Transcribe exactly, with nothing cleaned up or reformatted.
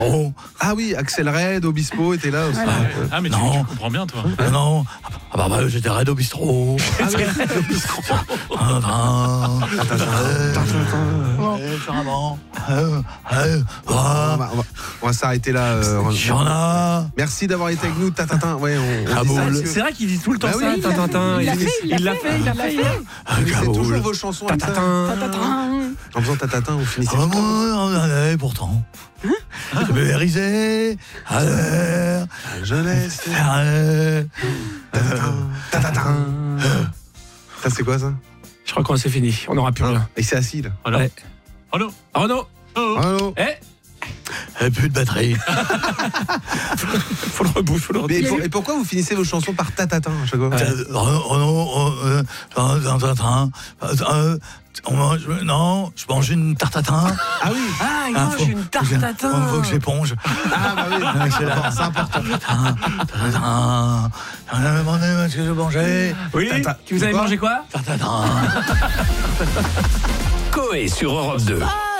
Oh. Ah oui, Axel Red, Obispo était là aussi. Voilà. Euh, Ah, mais tu, Non. tu comprends bien, toi. Euh, non. Ah bah, bah j'étais raide au bistrot. Ah oui. On va, on va- on va s'arrêter là. euh, J'en a. Merci d'avoir été avec nous, Tatatin. Ouais, on, on Ah dit bon, ça, le- parce que- C'est vrai qu'il dit tout le temps Bah ça, oui, Tintin. il l'a fait, Il l'a fait, il l'a fait. Vous finissez toujours vos chansons comme ça. Tatatin. En faisant Tatatin, vous finissez. Ah, moi, on en avait pourtant. Je me hérisais à l'air. Jeunesse. Euh, Tatatin. Tatatin. Ça, c'est quoi ça? Je crois qu'on c'est fini, on n'aura plus rien. Et c'est assis là. Alors, Ouais. alors, Oh non. oh, Allô? Eh, euh, plus de batterie. faut le rebouche, faut le Mais rebouche. pour- et pourquoi vous finissez vos chansons par Tatatin à chaque fois? Euh, Renaud, euh, euh, un train. Euh, on mange, non, je mange une tartatin. Ah oui. Ah, il Ah, mange faut- une tarte tatin. On veut que j'éponge. Ah bah oui. C'est là. C'est important. Tartatin, tartatin. On m'a demandé ce que je mangeais. Oui, Tata- vous avez quoi mangé quoi? Tartatin. Coé sur Europe deux.